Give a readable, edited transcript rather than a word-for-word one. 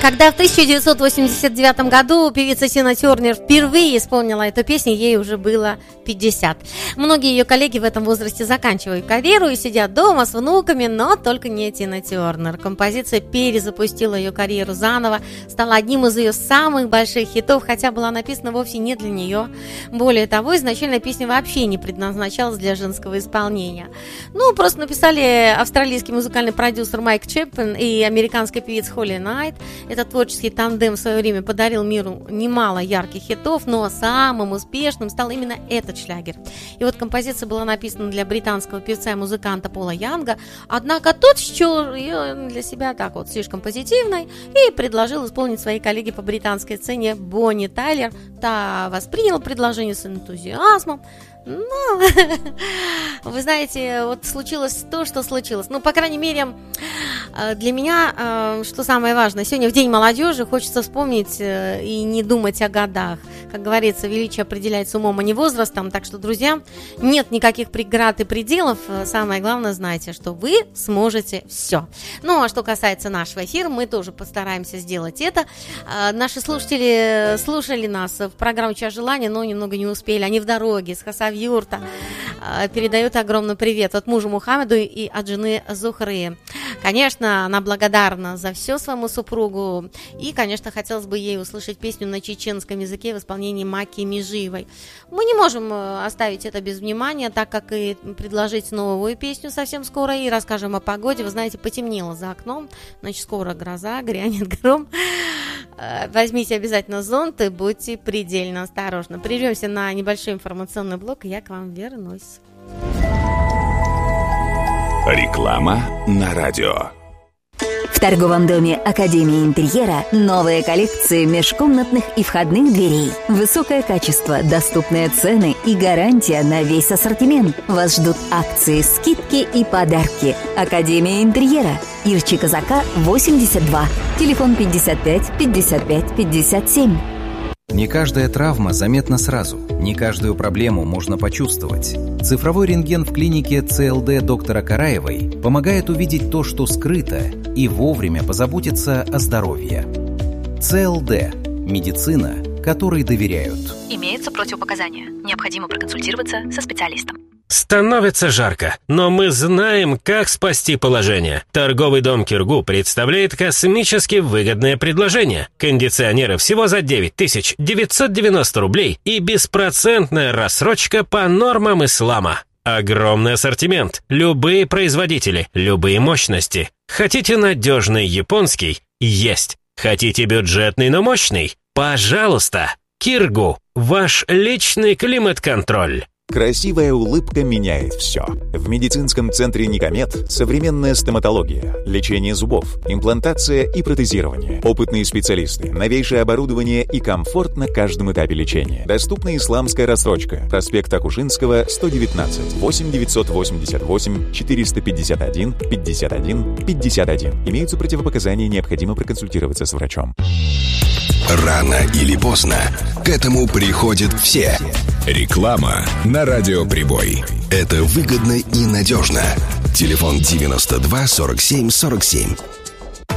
Когда в 1989 году певица Тина Тернер впервые исполнила эту песню, ей уже было 50. Многие ее коллеги в этом возрасте заканчивают карьеру и сидят дома с внуками, но только не Тина Тернер. Композиция перезапустила ее карьеру заново, стала одним из ее самых больших хитов, хотя была написана вовсе не для нее. Более того, изначально песня вообще не предназначалась для женского исполнения. Просто написали австралийский музыкальный продюсер Майк Чепмен и американская певица Холли Найт. Этот творческий тандем в свое время подарил миру немало ярких хитов, но самым успешным стал именно этот шлягер. И вот композиция была написана для британского певца и музыканта Пола Янга, однако тот счел ее для себя так вот слишком позитивной и предложил исполнить своей коллеге по британской сцене Бонни Тайлер. Та восприняла предложение с энтузиазмом. Вы знаете, вот случилось то, что случилось. По крайней мере, для меня, что самое важное, сегодня в День молодежи хочется вспомнить и не думать о годах. Как говорится, величие определяется умом, а не возрастом. Так что, друзья, нет никаких преград и пределов. Самое главное, знайте, что вы сможете все. А что касается нашего эфира, мы тоже постараемся сделать это. Наши слушатели слушали нас в программе «Час желания», но немного не успели. Они в дороге с Хасавюрта. Передают огромный привет от мужа Мухаммеду и от жены Зухры. Конечно, она благодарна за все своему супругу. И, конечно, хотелось бы ей услышать песню на чеченском языке в исполнении Маки Межиевой. Мы не можем оставить это без внимания, так как и предложить новую песню совсем скоро. И расскажем о погоде. Вы знаете, потемнело за окном. Значит, скоро гроза, грянет гром. Возьмите обязательно зонт и будьте предельно осторожны. Прервемся на небольшой информационный блок, и я к вам вернусь. Реклама на радио. В торговом доме Академии интерьера новые коллекции межкомнатных и входных дверей. Высокое качество, доступные цены и гарантия на весь ассортимент. Вас ждут акции, скидки и подарки. Академия интерьера. Ирчи Казака, 82. Телефон 55 55 57. Не каждая травма заметна сразу. Не каждую проблему можно почувствовать. Цифровой рентген в клинике ЦЛД доктора Караевой помогает увидеть то, что скрыто, и вовремя позаботиться о здоровье. ЦЛД – медицина, которой доверяют. Имеются противопоказания. Необходимо проконсультироваться со специалистом. Становится жарко, но мы знаем, как спасти положение. Торговый дом Киргу представляет космически выгодное предложение. Кондиционеры всего за 9990 рублей и беспроцентная рассрочка по нормам ислама. Огромный ассортимент, любые производители, любые мощности. Хотите надежный японский? Есть. Хотите бюджетный, но мощный? Пожалуйста. Киргу. Ваш личный климат-контроль. Красивая улыбка меняет все. В медицинском центре «Никомед» современная стоматология, лечение зубов, имплантация и протезирование. Опытные специалисты, новейшее оборудование и комфорт на каждом этапе лечения. Доступна исламская рассрочка. Проспект Акушинского, 119. 8 988 451 51 51. Имеются противопоказания, необходимо проконсультироваться с врачом. Рано или поздно к этому приходят все. Реклама на радиоприбой. Это выгодно и надежно. Телефон 92 47 47.